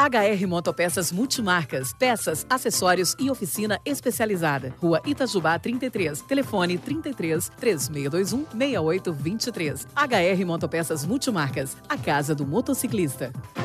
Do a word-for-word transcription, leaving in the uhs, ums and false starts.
H R Motopeças Multimarcas, peças, acessórios e oficina especializada. Rua Itajubá trinta e três, telefone trinta e três, três seis dois um, seis oito dois três. H R Motopeças Multimarcas, a casa do motociclista.